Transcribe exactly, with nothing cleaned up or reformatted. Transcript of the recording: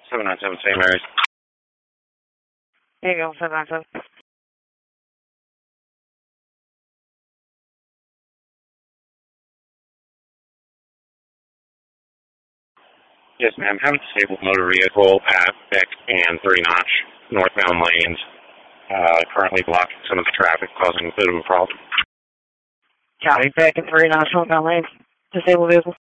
seven nine seven Saint Mary's. There you go, seven nine seven. Yes, ma'am. Have a disabled motor vehicle at Beck and Three Notch northbound lanes. Uh, currently blocking some of the traffic, causing a bit of a problem. Copy, Beck and Three Notch northbound lanes. Disabled vehicle.